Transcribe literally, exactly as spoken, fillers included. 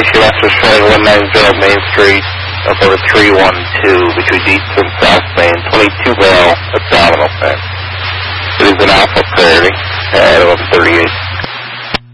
Station after showing one nine zero Main Street, up over three one two between East and South Main, twenty-two barrel abdominal pain. It is an Alpha Priority.